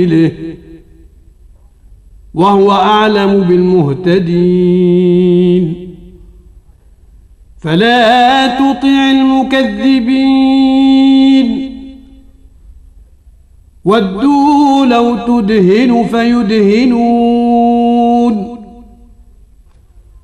وهو أعلم بالمهتدين فلا تطع المكذبين ودوا لو تدهن فيدهنون